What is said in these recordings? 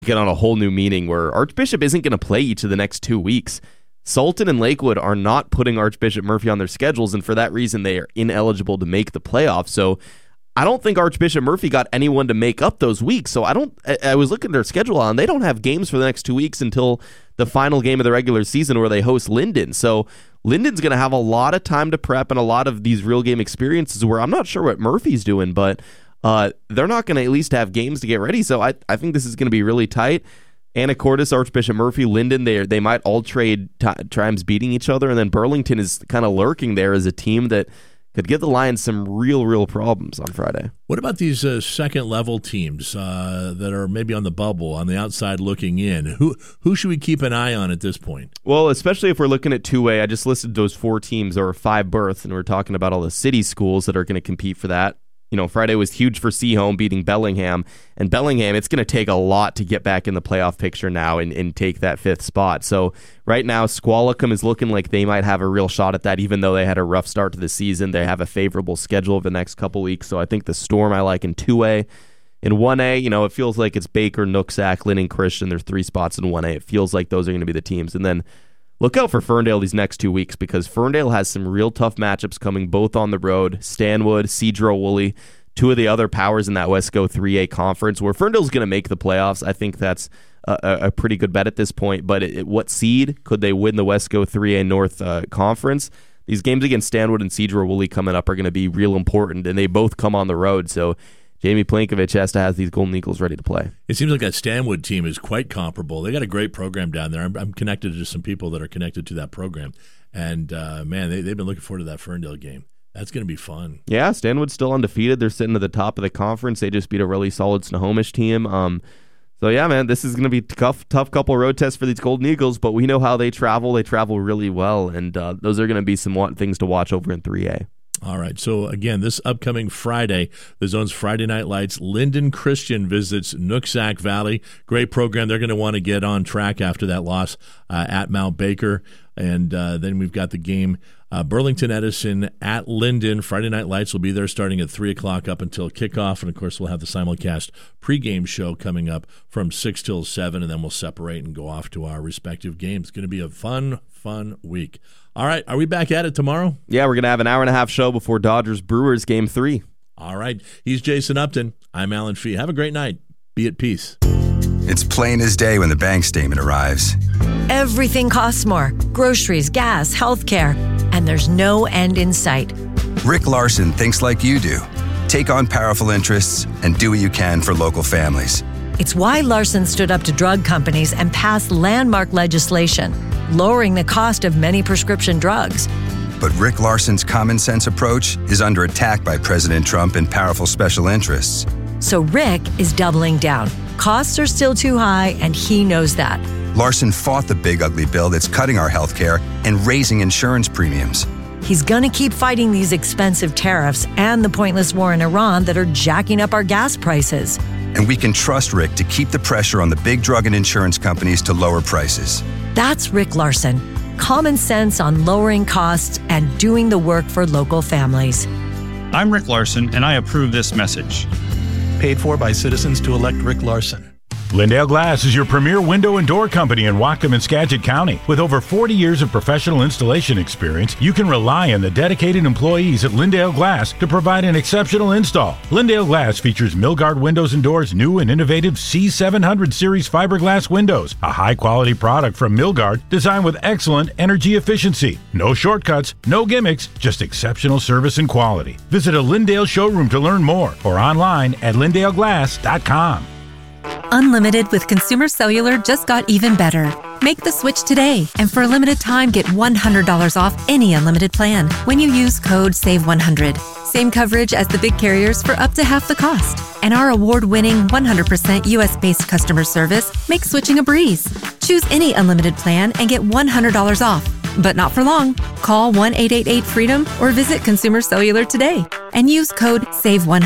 get on a whole new meaning where Archbishop isn't going to play each of the next 2 weeks. Sultan and Lakewood are not putting Archbishop Murphy on their schedules, and for that reason, they are ineligible to make the playoffs. So I don't think Archbishop Murphy got anyone to make up those weeks. So I was looking at their schedule and they don't have games for the next 2 weeks until the final game of the regular season where they host Linden. So Linden's going to have a lot of time to prep and a lot of these real game experiences where I'm not sure what Murphy's doing, but they're not going to at least have games to get ready. So I think this is going to be really tight. Anacortes, Archbishop Murphy, Linden, they might all trade times beating each other. And then Burlington is kind of lurking there as a team that could give the Lions some real problems on Friday. What about these second-level teams that are maybe on the bubble, on the outside looking in? Who should we keep an eye on at this point? Well, especially if we're looking at 2A, I just listed those 4 teams. There were 5 berths, and we're talking about all the city schools that are going to compete for that. You know, Friday was huge for Seaholm beating Bellingham. And Bellingham, it's going to take a lot to get back in the playoff picture now and take that 5th spot. So right now, Squalicum is looking like they might have a real shot at that, even though they had a rough start to the season. They have a favorable schedule over the next couple weeks. So I think the Storm I like in 2A. In 1A, you know, it feels like it's Baker, Nooksack, Lynn, and Christian. There's 3 spots in 1A. It feels like those are going to be the teams. And then look out for Ferndale these next 2 weeks because Ferndale has some real tough matchups coming both on the road. Stanwood, Cedro-Woolley, 2 of the other powers in that Wesco 3A conference where Ferndale's going to make the playoffs. I think that's a pretty good bet at this point. But what seed could they win the Wesco 3A North conference? These games against Stanwood and Cedro-Woolley coming up are going to be real important, and they both come on the road. So Jamie Plankovich has to have these Golden Eagles ready to play. It seems like that Stanwood team is quite comparable. They got a great program down there. I'm connected to some people that are connected to that program. And, man, they've been looking forward to that Ferndale game. That's going to be fun. Yeah, Stanwood's still undefeated. They're sitting at the top of the conference. They just beat a really solid Snohomish team. So, yeah, man, this is going to be a tough couple road tests for these Golden Eagles, but we know how they travel. They travel really well, and those are going to be some things to watch over in 3A. All right, so again, this upcoming Friday, the Zone's Friday Night Lights, Linden Christian visits Nooksack Valley. Great program. They're going to want to get on track after that loss at Mount Baker. And then we've got the game Burlington Edison at Linden. Friday Night Lights will be there starting at 3 o'clock up until kickoff. And, of course, we'll have the simulcast pregame show coming up from 6 till 7, and then we'll separate and go off to our respective games. It's going to be a fun week. All right, are we back at it tomorrow? Yeah, we're going to have an hour-and-a-half show before Dodgers-Brewers Game 3. All right, he's Jason Upton. I'm Alan Fee. Have a great night. Be at peace. It's plain as day when the bank statement arrives. Everything costs more. Groceries, gas, healthcare. And there's no end in sight. Rick Larson thinks like you do. Take on powerful interests and do what you can for local families. It's why Larson stood up to drug companies and passed landmark legislation, lowering the cost of many prescription drugs. But Rick Larson's common sense approach is under attack by President Trump and powerful special interests. So Rick is doubling down. Costs are still too high, and he knows that. Larson fought the big ugly bill that's cutting our health care and raising insurance premiums. He's going to keep fighting these expensive tariffs and the pointless war in Iran that are jacking up our gas prices. And we can trust Rick to keep the pressure on the big drug and insurance companies to lower prices. That's Rick Larson. Common sense on lowering costs and doing the work for local families. I'm Rick Larson, and I approve this message. Paid for by citizens to elect Rick Larson. Lindale Glass is your premier window and door company in Whatcom and Skagit County. With over 40 years of professional installation experience, you can rely on the dedicated employees at Lindale Glass to provide an exceptional install. Lindale Glass features Milgard Windows and Doors' new and innovative C700 series fiberglass windows, a high-quality product from Milgard designed with excellent energy efficiency. No shortcuts, no gimmicks, just exceptional service and quality. Visit a Lindale showroom to learn more or online at lindaleglass.com. Unlimited with Consumer Cellular just got even better. Make the switch today, and for a limited time, get $100 off any unlimited plan when you use code SAVE100. Same coverage as the big carriers for up to half the cost. And our award-winning 100% U.S.-based customer service makes switching a breeze. Choose any unlimited plan and get $100 off. But not for long. Call 1-888-FREEDOM or visit Consumer Cellular today and use code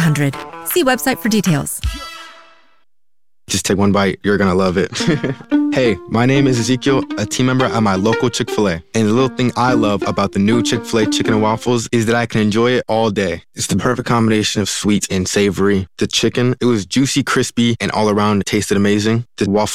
SAVE100. See website for details. Just take one bite. You're going to love it. Hey, my name is Ezekiel, a team member at my local Chick-fil-A. And the little thing I love about the new Chick-fil-A chicken and waffles is that I can enjoy it all day. It's the perfect combination of sweet and savory. The chicken, it was juicy, crispy, and all around tasted amazing. The waffle